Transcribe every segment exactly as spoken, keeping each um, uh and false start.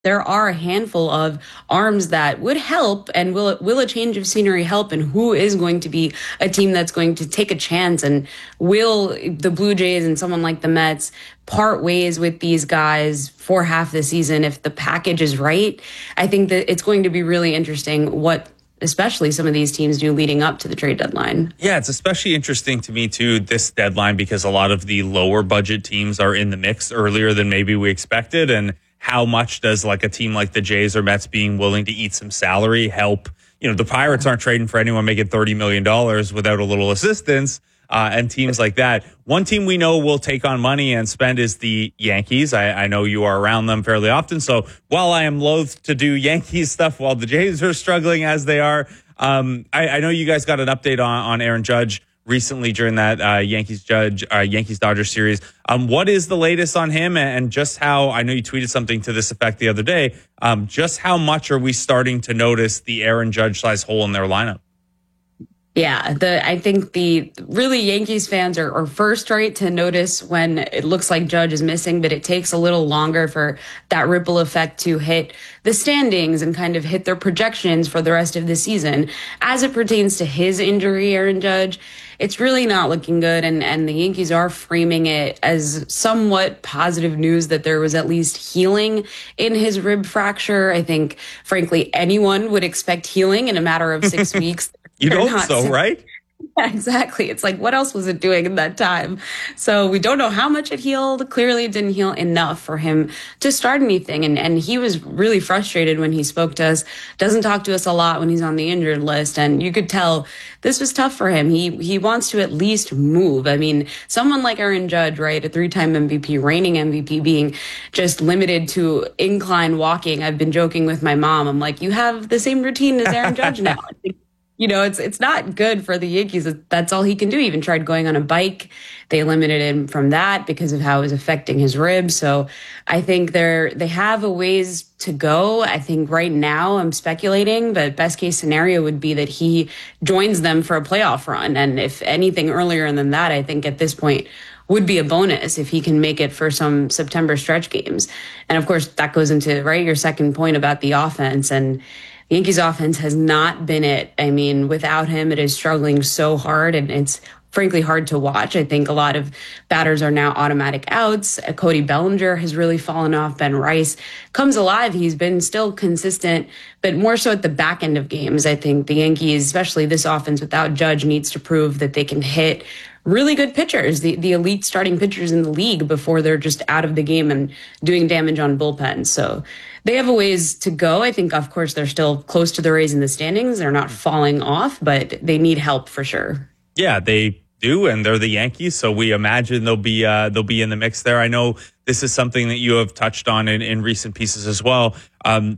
there are a handful of arms that would help, and will will a change of scenery help, and who is going to be a team that's going to take a chance, and will the Blue Jays and someone like the Mets part ways with these guys for half the season if the package is right? I think that it's going to be really interesting what especially some of these teams do leading up to the trade deadline. Yeah, it's especially interesting to me too, this deadline, because a lot of the lower budget teams are in the mix earlier than maybe we expected. And how much does like a team like the Jays or Mets being willing to eat some salary help? You know, the Pirates aren't trading for anyone making thirty million dollars without a little assistance. Uh, and teams like that. One team we know will take on money and spend is the Yankees. I, I know you are around them fairly often. So while I am loath to do Yankees stuff while the Jays are struggling as they are, um, I, I know you guys got an update on, on Aaron Judge recently during that uh, Yankees Judge uh, Yankees Dodgers series. Um, what is the latest on him, and just how, I know you tweeted something to this effect the other day, um, just how much are we starting to notice the Aaron Judge size hole in their lineup? Yeah, the I think the really Yankees fans are, are first right to notice when it looks like Judge is missing, but it takes a little longer for that ripple effect to hit the standings and kind of hit their projections for the rest of the season. As it pertains to his injury, Aaron Judge, it's really not looking good, and, and the Yankees are framing it as somewhat positive news that there was at least healing in his rib fracture. I think, frankly, anyone would expect healing in a matter of six weeks. You'd hope so, right? Yeah, exactly. It's like, what else was it doing in that time? So we don't know how much it healed. Clearly it didn't heal enough for him to start anything. And, and he was really frustrated when he spoke to us, doesn't talk to us a lot when he's on the injured list. And you could tell this was tough for him. He, he wants to at least move. I mean, someone like Aaron Judge, right? A three-time M V P, reigning M V P, being just limited to incline walking. I've been joking with my mom. I'm like, you have the same routine as Aaron Judge now. You know, it's it's not good for the Yankees. That's all he can do. He even tried going on a bike. They eliminated him from that because of how it was affecting his ribs. So I think they're they have a ways to go. I think right now I'm speculating, but best case scenario would be that he joins them for a playoff run. And if anything earlier than that, I think at this point would be a bonus if he can make it for some September stretch games. And of course, that goes into, right, your second point about the offense. And Yankees offense has not been it. I mean, without him, it is struggling so hard, and it's frankly hard to watch. I think a lot of batters are now automatic outs. Cody Bellinger has really fallen off. Ben Rice comes alive. He's been still consistent, but more so at the back end of games. I think the Yankees, especially this offense without Judge, needs to prove that they can hit really good pitchers, the, the elite starting pitchers in the league, before they're just out of the game and doing damage on bullpens. So they have a ways to go. I think, of course, they're still close to the Rays in the standings. They're not falling off, but they need help for sure. Yeah, they do, and they're the Yankees, so we imagine they'll be uh, they'll be in the mix there. I know this is something that you have touched on in, in recent pieces as well. Um,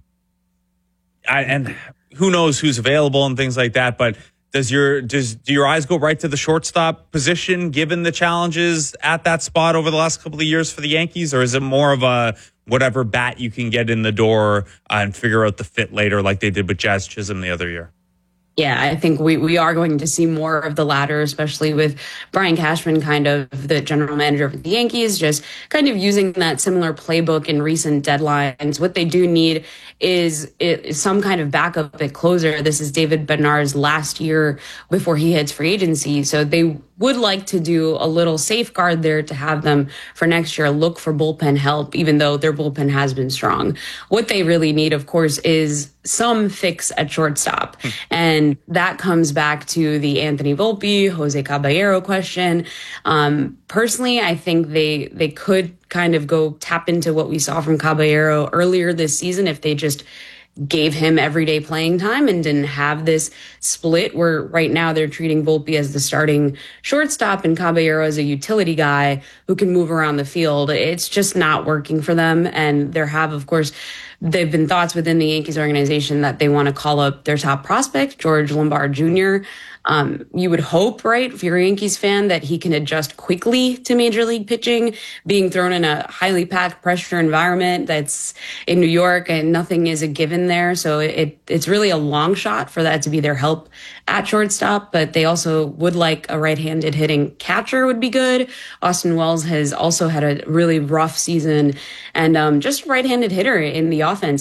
I, and who knows who's available and things like that, but Does your does do your eyes go right to the shortstop position, given the challenges at that spot over the last couple of years for the Yankees, or is it more of a whatever bat you can get in the door uh, and figure out the fit later, like they did with Jazz Chisholm the other year? Yeah, I think we, we are going to see more of the latter, especially with Brian Cashman, kind of the general manager of the Yankees, just kind of using that similar playbook in recent deadlines. What they do need is, is some kind of backup at closer. This is David Bednar's last year before he hits free agency. So they would like to do a little safeguard there to have them for next year look for bullpen help, even though their bullpen has been strong. What they really need, of course, is some fix at shortstop. And that comes back to the Anthony Volpe, Jose Caballero question. Um, personally, I think they they could kind of go tap into what we saw from Caballero earlier this season if they just gave him everyday playing time and didn't have this split where right now they're treating Volpe as the starting shortstop and Caballero as a utility guy who can move around the field. It's just not working for them. And there have, of course, there have been thoughts within the Yankees organization that they want to call up their top prospect, George Lombard Junior Um, you would hope, right, if you're a Yankees fan, that he can adjust quickly to major league pitching, being thrown in a highly packed pressure environment that's in New York, and nothing is a given in there. So it it's really a long shot for that to be their help at shortstop. But they also would like a right-handed hitting catcher would be good. Austin Wells has also had a really rough season, and um, just right-handed hitter in the offense.